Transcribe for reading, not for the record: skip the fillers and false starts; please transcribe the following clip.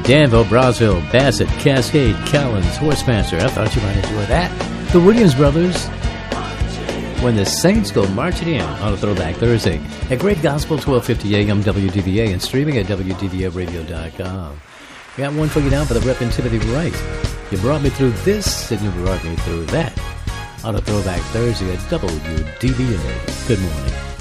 Danville, Brownsville, Bassett, Cascade, Cowens, Horsemancer. I thought you might enjoy that. The Williams Brothers, When the Saints Go Marching In, on a Throwback Thursday at Great Gospel, 1250 AM WDVA, and streaming at WDVAradio.com. We got one for you now for the Rep and Timothy Wright. You brought me through this, and you brought me through that, on a Throwback Thursday at WDVA. Good morning.